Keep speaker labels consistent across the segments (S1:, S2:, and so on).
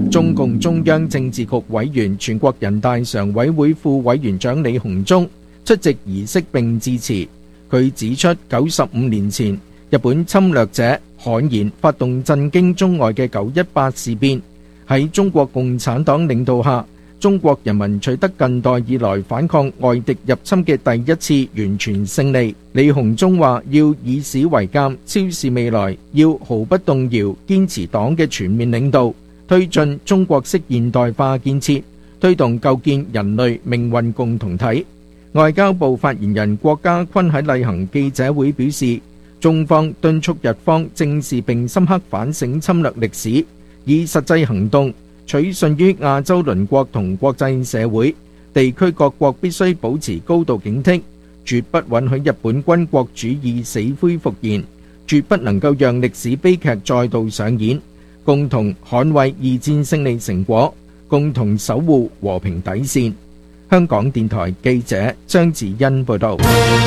S1: 中共中央政治局委員、全國人大常委會副委員長李鴻忠出席儀式並致辭。佢指出，95年前日本侵略者悍然發動震驚中外嘅918事變，喺中國共產黨領導下，中國人民取得近代以來反抗外敵入侵嘅第一次完全勝利。李鴻忠話：要以史為鑑，超視未來，要毫不動搖堅持黨嘅全面領導，推進中國式現代化建設，推動構建人類命運共同體。外交部發言人郭家坤喺例行記者會表示，中方敦促日方正視並深刻反省侵略歷史，以實際行動取信於亞洲鄰國同國際社會，地區各國必須保持高度警惕，絕不允許日本軍國主義死灰復燃，絕不能夠讓歷史悲劇再度上演，共同捍衛二戰勝利成果，共同守護和平底線。香港電台記者張智欣報道。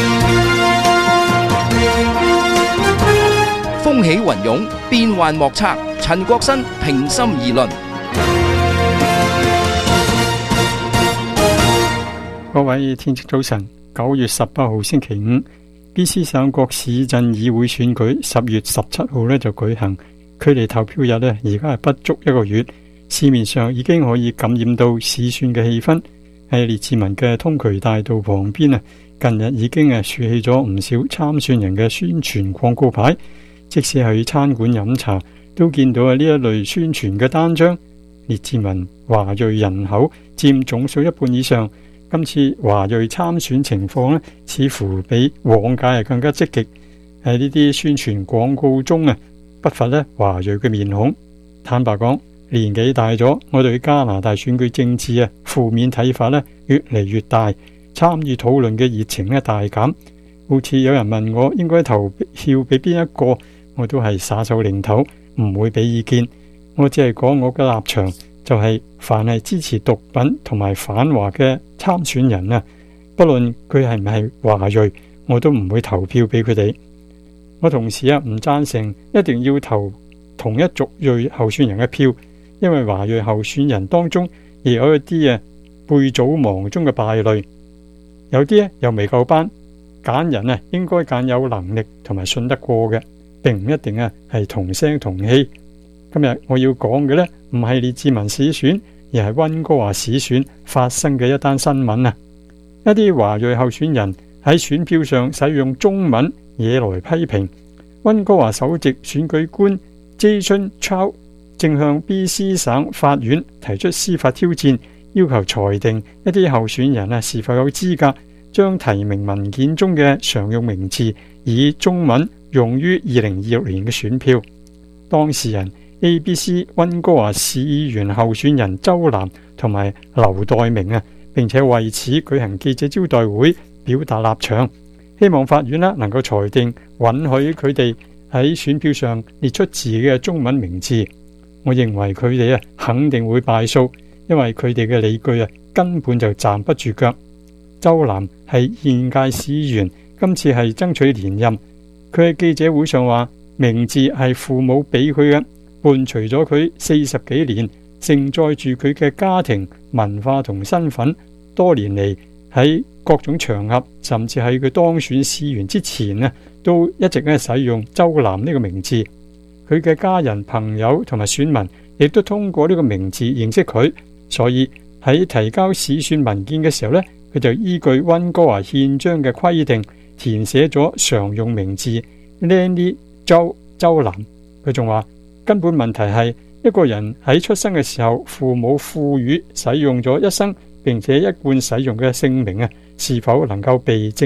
S2: 風起雲湧，變幻莫測。陳國新平心而論。
S3: 各位天晴早晨，9月18號星期五，卑詩省各市鎮議會選舉10月17號就舉行，距離投票日而家係不足1個月，市面上已經可以感染到市選嘅氣氛。喺列治文嘅通衢大道旁邊近日已經豎起咗唔少參選人嘅宣傳廣告牌，即使去餐館飲茶都見到呢一類宣傳嘅單張。列治文華裔人口佔總數1半以上，今次華裔參選情況似乎比往屆係更加積極。喺呢啲宣傳廣告中不乏華裔嘅面孔。坦白講，年紀大咗，我對加拿大選舉政治負面睇法越嚟越大，參與討論嘅熱情大減。好似有人問我應該投票俾邊一個，我都係耍手擰頭，唔會俾意見。我只係講我嘅立場，就係凡係支持毒品同埋反華嘅參選人不論佢係唔係華裔，我都唔會投票俾佢哋。我同時唔贊成一定要投同一族裔候選人嘅票，因為華裔候選人當中亦有一啲背祖亡宗嘅敗類，有啲又未夠班。揀人應該揀有能力同埋信得過嘅，並唔一定係同聲同氣。今日我要講嘅唔係列治文市選，而係溫哥華市選發生嘅一單新聞。一啲華裔候選人喺選票上使用中文惹來批評。溫哥華首席選舉官 Jason Chow 正向卑詩省法院提出司法挑戰，要求裁定一啲候選人是否有資格將提名文件中嘅常用名字以中文用於2026年嘅選票。當事人 ABC 溫哥華市議員候選人周南同埋劉代明並且為此舉行記者招待會，表達立場，希望法院能夠裁定允許佢哋喺選票上列出自己嘅中文名字。我認為佢哋肯定會敗訴，因為佢哋嘅理據根本就站不住腳。周南係現屆市議員，今次係爭取連任。佢喺記者會上話，名字係父母俾佢嘅，伴隨咗佢40幾年，承載住佢嘅家庭、文化同身份。多年嚟喺各種場合，甚至喺佢當選市議員之前都一直使用周南呢個名字。佢嘅家人、朋友同埋選民亦都通過呢個名字認識佢，所以喺提交市選文件嘅時候佢就依據溫哥華憲章嘅規定填寫咗常用名字 Lenny 周南。佢仲話，根本問題係一個人喺出生嘅時候，父母賦予使用咗一生並且一貫使用嘅姓名是否能夠被證